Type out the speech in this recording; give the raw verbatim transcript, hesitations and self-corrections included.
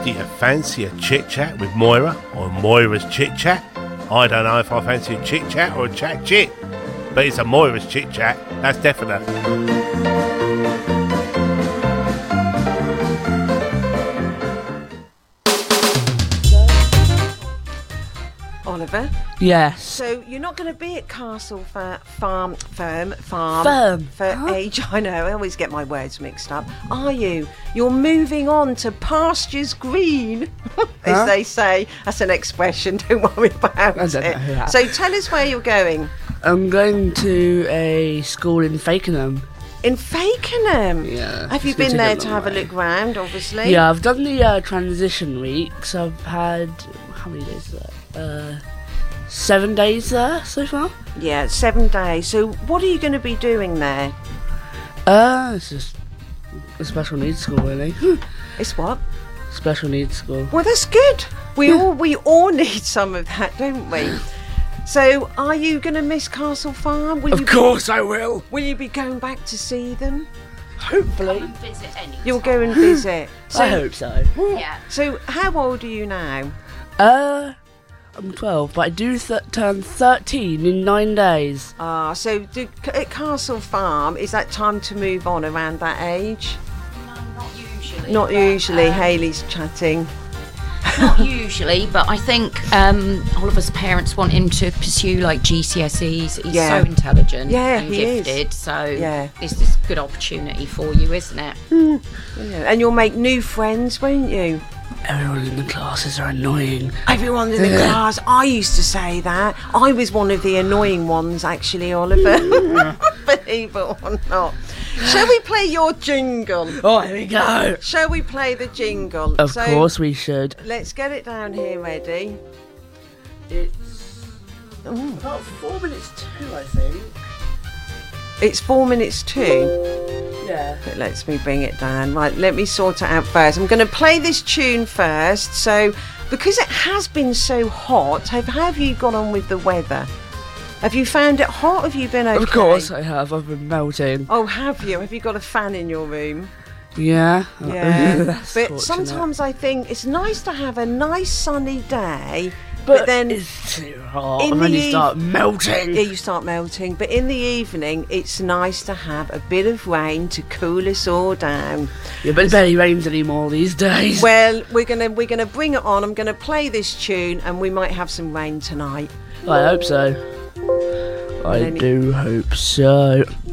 Do you fancy a chit-chat with Moira, or Moira's chit-chat? I don't know if I fancy a chit-chat or a chat-chit, but it's a Moira's chit-chat, that's definite. Oliver? Yes. So you're not going to be at Castle fa- Farm, Firm, Farm, Firm. for Huh? age. I know, I always get my words mixed up. Are you? You're moving on to pastures green, as Huh? they say. That's an expression. Don't worry about I don't it. know that. So tell us where you're going. I'm going to a school in Fakenham. In Fakenham. Yeah. Have you it's gonna been take there a to long have a way. look round? Obviously. Yeah, I've done the uh, transition weeks. I've had how many days there? Uh, seven days there so far. Yeah, seven days. So what are you going to be doing there? Uh, it's just a special needs school, really. It's what? Special needs school. Well, that's good. We all we all need some of that, don't we? So, are you going to miss Castle Farm? Will you Of course I will. Be, will you be going back to see them? Hopefully. Come and visit any You'll time. go and visit. So, I hope so. Yeah. So, how old are you now? Uh, I'm twelve, but I do th- turn thirteen in nine days. Ah, so do, at Castle Farm, is that time to move on around that age? No, not usually. Not but, usually. um, Haley's chatting. Not usually, but I think um, Oliver's parents want him to pursue like G C S Es. He's Yeah. so intelligent Yeah, and he is. gifted, so Yeah. it's this good opportunity for you, isn't it? Yeah. And you'll make new friends, won't you? Everyone in the classes are annoying. Everyone in the class. I used to say that. I was one of the annoying ones, actually, Oliver. Believe it or not. Shall we play your jingle? Oh, here we go. Shall we play the jingle? Of So, course we should. Let's get it down here, ready? It's about four minutes two, I think. It's four minutes two. Yeah. It lets me bring it down. Right, let me sort it out first. I'm going to play this tune first. So, because it has been so hot, have, how have you got on with the weather? Have you found it hot? Have you been okay? Of course I have. I've been melting. Oh, have you? Have you got a fan in your room? Yeah. Yeah. That's But fortunate. sometimes I think it's nice to have a nice sunny day, But, but, then it's too hot. in And then the you start eve- melting. yeah, you start melting. But in the evening, it's nice to have a bit of rain to cool us all down. Yeah, but it barely rains anymore these days. Well, we're gonna we're gonna bring it on. I'm gonna play this tune, and we might have some rain tonight. I hope so. I Any- do hope so.